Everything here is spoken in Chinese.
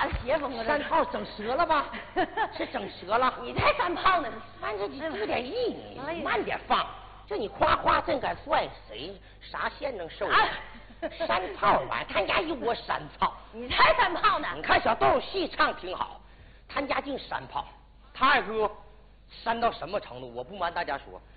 邪风啊！ 山炮整折了吧？是整折了。 你才山炮呢！ 反正你有点意，你慢点放。就你夸夸真敢帅，谁啥线能受？山炮玩，他家有我山炮。 你才山炮呢！ 你看小豆戏唱挺好，他家净山炮。他二哥山到什么程度？我不瞒大家说，